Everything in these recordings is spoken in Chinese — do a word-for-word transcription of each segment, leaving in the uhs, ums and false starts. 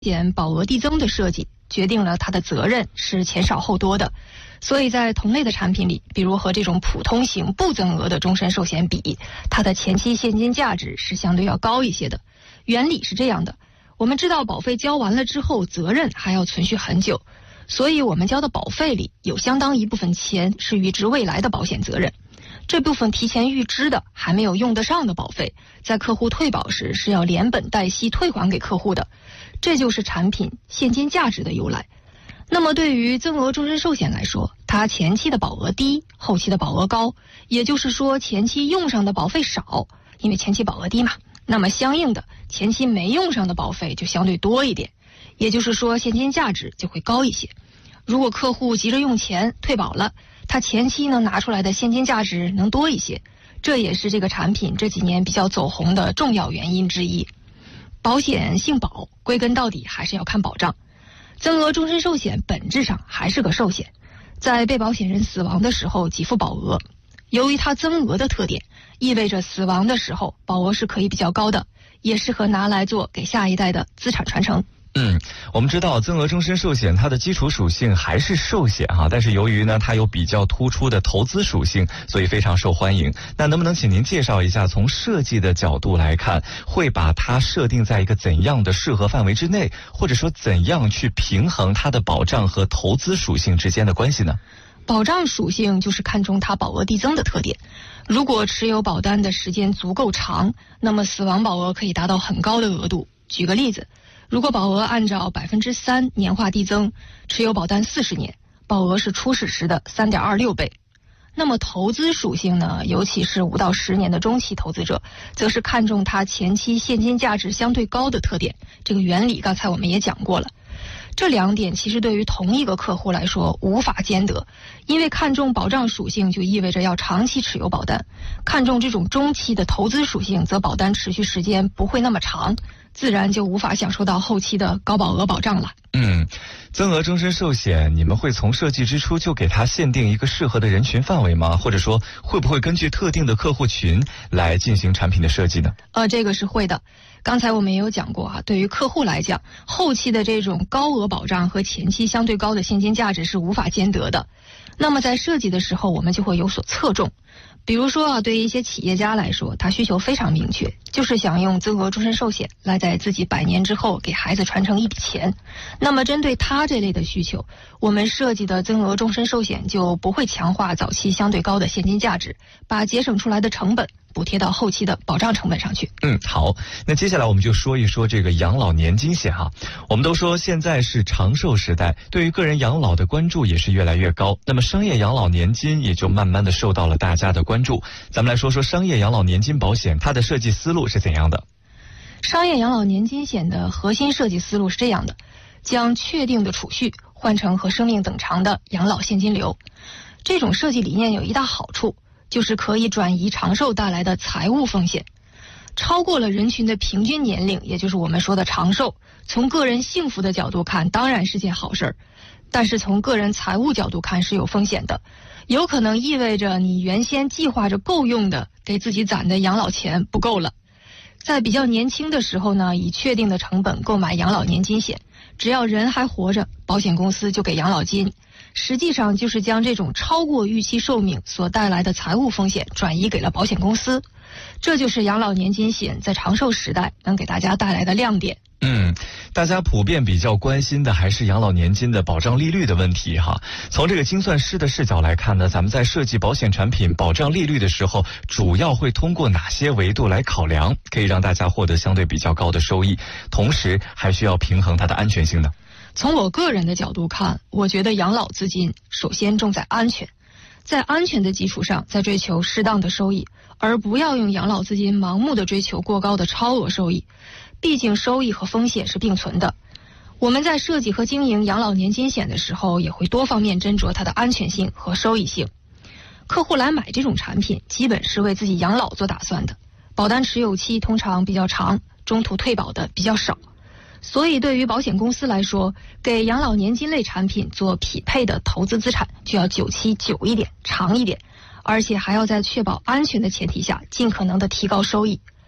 险保额递增的设计决定了它的责任是前少后多的，所以在同类的产品里，比如和这种普通型不增额的终身寿险比，它的前期现金价值是相对要高一些的。原理是这样的，我们知道保费交完了之后，责任还要存续很久，所以我们交的保费里有相当一部分钱是预支未来的保险责任。这部分提前预支的还没有用得上的保费，在客户退保时是要连本带息退还给客户的，这就是产品现金价值的由来。那么对于增额终身寿险来说，它前期的保额低，后期的保额高，也就是说前期用上的保费少，因为前期保额低嘛，那么相应的前期没用上的保费就相对多一点，也就是说现金价值就会高一些。如果客户急着用钱退保了，他前期呢拿出来的现金价值能多一些，这也是这个产品这几年比较走红的重要原因之一。保险姓保，归根到底还是要看保障。增额终身寿险本质上还是个寿险，在被保险人死亡的时候给付保额。由于它增额的特点，意味着死亡的时候保额是可以比较高的，也适合拿来做给下一代的资产传承。 嗯，我们知道增额终身寿险它的基础属性还是寿险哈、啊，但是由于呢它有比较突出的投资属性，所以非常受欢迎。那能不能请您介绍一下，从设计的角度来看，会把它设定在一个怎样的适合范围之内，或者说怎样去平衡它的保障和投资属性之间的关系呢？ 保障属性就是看重它保额递增的特点。如果持有保单的时间足够长，那么死亡保额可以达到很高的额度。举个例子，如果保额按照百分之三年化递增，持有保单四十年，保额是初始时的三点二六倍。那么投资属性呢，尤其是五到十年的中期投资者，则是看重它前期现金价值相对高的特点。这个原理刚才我们也讲过了。这两点其实对于同一个客户来说无法兼得，因为看重保障属性就意味着要长期持有保单，看重这种中期的投资属性则保单持续时间不会那么长，自然就无法享受到后期的高保额保障了。 嗯，增额终身寿险你们会从设计之初就给它限定一个适合的人群范围吗？或者说会不会根据特定的客户群来进行产品的设计呢？ 呃，这个是会的。刚才我们也有讲过啊，对于客户来讲，后期的这种高额保障和前期相对高的现金价值是无法兼得的。那么在设计的时候，我们就会有所侧重。比如说啊，对于一些企业家来说，他需求非常明确，就是想用增额终身寿险来在自己百年之后给孩子传承一笔钱。那么针对他这类的需求，我们设计的增额终身寿险就不会强化早期相对高的现金价值，把节省出来的成本补贴到后期的保障成本上去。 嗯，好，那接下来我们就说一说这个养老年金险哈。我们都说现在是长寿时代，对于个人养老的关注也是越来越高，那么商业养老年金也就慢慢的受到了大家的关注。咱们来说说商业养老年金保险，它的设计思路是怎样的？ 商业养老年金险的核心设计思路是这样的，将确定的储蓄换成和生命等长的养老现金流。这种设计理念有一大好处，就是可以转移长寿带来的财务风险。超过了人群的平均年龄，也就是我们说的长寿，从个人幸福的角度看当然是件好事儿，但是从个人财务角度看是有风险的，有可能意味着你原先计划着够用的给自己攒的养老钱不够了。在比较年轻的时候呢，以确定的成本购买养老年金险，只要人还活着，保险公司就给养老金，实际上就是将这种超过预期寿命所带来的财务风险转移给了保险公司。这就是养老年金险在长寿时代能给大家带来的亮点。 嗯，大家普遍比较关心的还是养老年金的保障利率的问题哈。从这个精算师的视角来看呢，咱们在设计保险产品保障利率的时候，主要会通过哪些维度来考量，可以让大家获得相对比较高的收益，同时还需要平衡它的安全性呢？ 从我个人的角度看，我觉得养老资金首先重在安全，在安全的基础上再追求适当的收益，而不要用养老资金盲目的追求过高的超额收益。毕竟收益和风险是并存的。我们在设计和经营养老年金险的时候，也会多方面斟酌它的安全性和收益性。客户来买这种产品，基本是为自己养老做打算的，保单持有期通常比较长，中途退保的比较少。所以对于保险公司来说，给养老年金类产品做匹配的投资资产就要久期久一点，长一点，而且还要在确保安全的前提下尽可能的提高收益。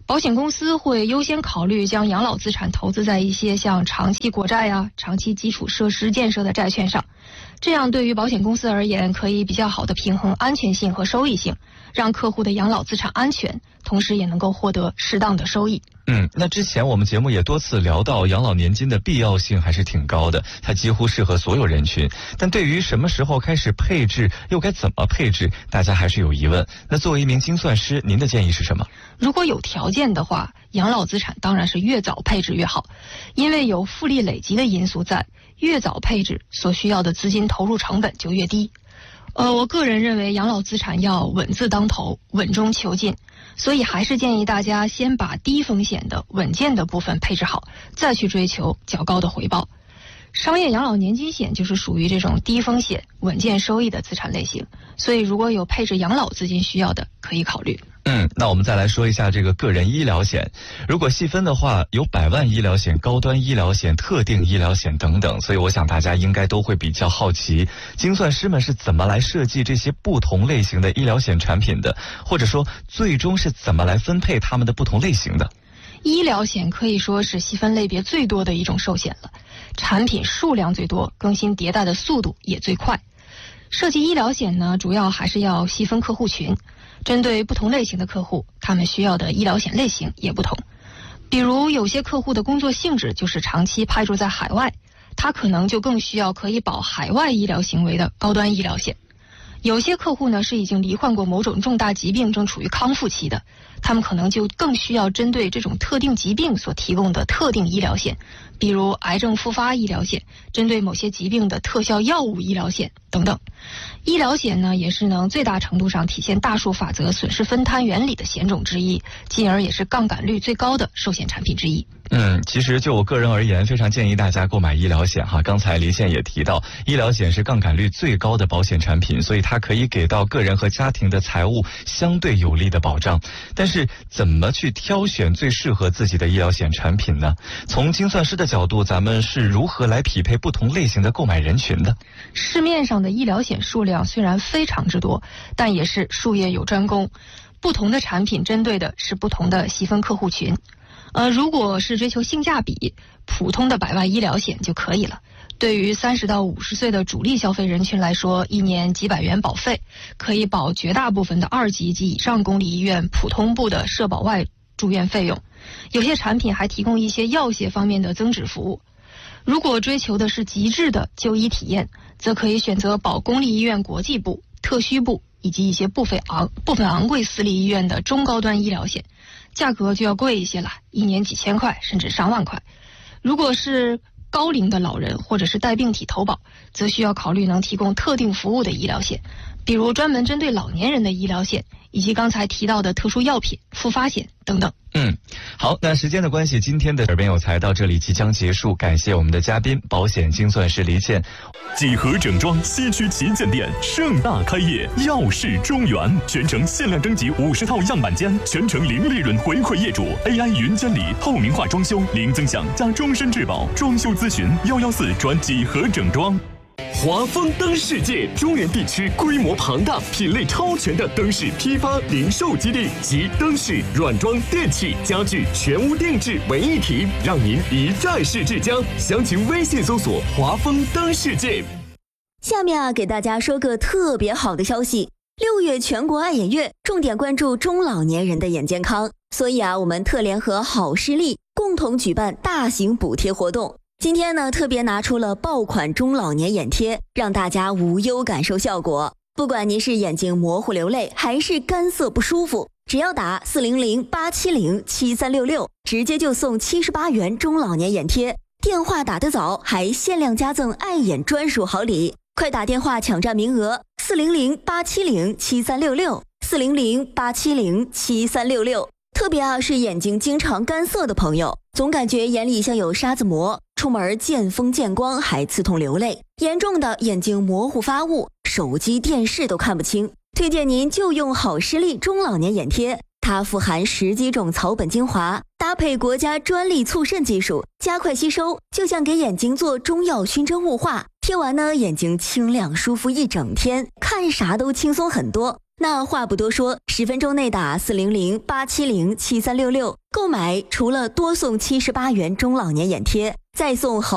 保险公司会优先考虑将养老资产投资在一些像长期国债啊、长期基础设施建设的债券上，这样对于保险公司而言，可以比较好的平衡安全性和收益性，让客户的养老资产安全，同时也能够获得适当的收益。 嗯，那之前我们节目也多次聊到，养老年金的必要性还是挺高的，它几乎适合所有人群。但对于什么时候开始配置，又该怎么配置，大家还是有疑问。那作为一名精算师，您的建议是什么？ 如果有条件的话，养老资产当然是越早配置越好，因为有复利累积的因素在，越早配置所需要的资金投入成本就越低。呃，我个人认为养老资产要稳字当头，稳中求进，所以还是建议大家先把低风险的稳健的部分配置好，再去追求较高的回报。商业养老年金险就是属于这种低风险稳健收益的资产类型，所以如果有配置养老资金需要的，可以考虑。 嗯，那我们再来说一下这个个人医疗险。如果细分的话，有百万医疗险、高端医疗险、特定医疗险等等，所以我想大家应该都会比较好奇，精算师们是怎么来设计这些不同类型的医疗险产品的，或者说最终是怎么来分配它们的不同类型的。 医疗险可以说是细分类别最多的一种寿险了，产品数量最多，更新迭代的速度也最快。设计医疗险呢，主要还是要细分客户群，针对不同类型的客户，他们需要的医疗险类型也不同。比如有些客户的工作性质就是长期派驻在海外，他可能就更需要可以保海外医疗行为的高端医疗险。有些客户呢是已经罹患过某种重大疾病，正处于康复期的，他们可能就更需要针对这种特定疾病所提供的特定医疗险，比如癌症复发医疗险，针对某些疾病的特效药物医疗险等等。医疗险呢，也是能最大程度上体现大数法则损失分摊原理的险种之一，进而也是杠杆率最高的寿险产品之一。 嗯，其实就我个人而言，非常建议大家购买医疗险哈。刚才黎宪也提到，医疗险是杠杆率最高的保险产品，所以它可以给到个人和家庭的财务相对有力的保障。但是怎么去挑选最适合自己的医疗险产品呢？从精算师的角度，咱们是如何来匹配不同类型的购买人群的？ 市面上的医疗险数量虽然非常之多，但也是术业有专攻，不同的产品针对的是不同的细分客户群。呃，如果是追求性价比，普通的百万医疗险就可以了。对于三十到五十岁的主力消费人群来说，一年几百元保费可以保绝大部分的二级及以上公立医院普通部的社保外住院费用。有些产品还提供一些药械方面的增值服务。如果追求的是极致的就医体验，则可以选择保公立医院国际部、特需部以及一些部分昂部分昂贵私立医院的中高端医疗险，价格就要贵一些了，一年几千块甚至上万块。如果是高龄的老人或者是带病体投保，则需要考虑能提供特定服务的医疗险，比如专门针对老年人的医疗险，以及刚才提到的特殊药品、复发险等等。 嗯，好，那时间的关系，今天的耳边有才到这里即将结束，感谢我们的嘉宾保险精算师黎宪。 几何整装西区旗舰店盛大开业，耀世中原，全程限量征集五十套样板间，全程零利润回馈业主 ，A I 云监理，透明化装修，零增享加终身质保，装修咨询幺幺四转几何整装。华丰灯世界，中原地区规模庞大、品类超全的灯饰批发零售基地，集灯饰、软装、电器、家具全屋定制为一体，让您一站式至家。详情微信搜索“华丰灯世界”。 下面啊，给大家说个特别好的消息：六月全国爱眼月，重点关注中老年人的眼健康，所以啊，我们特联和好视力共同举办大型补贴活动。今天呢，特别拿出了爆款中老年眼贴，让大家无忧感受效果。不管您是眼睛模糊流泪，还是干涩不舒服，只要打四零零八七零七三六六，直接就送七十八元中老年眼贴。电话打得早，还限量加赠爱眼专属好礼，快打电话抢占名额：四零零八七零七三六六，四零零八七零七三六六。特别啊，是眼睛经常干涩的朋友，总感觉眼里像有沙子膜，出门见风见光还刺痛流泪，严重的眼睛模糊发雾，手机电视都看不清。推荐您就用好视力中老年眼贴，它富含十几种草本精华，搭配国家专利促渗技术，加快吸收，就像给眼睛做中药熏蒸雾化。贴完呢，眼睛清亮舒服一整天，看啥都轻松很多。 那话不多说，十分钟内打四零零八七零七三六六购买，除了多送七十八元中老年眼贴，再送好